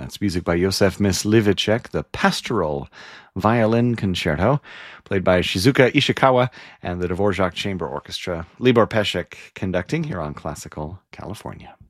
That's music by Josef Myslivicek, the Pastoral Violin Concerto, played by Shizuka Ishikawa and the Dvorak Chamber Orchestra. Libor Pesek conducting here on Classical California.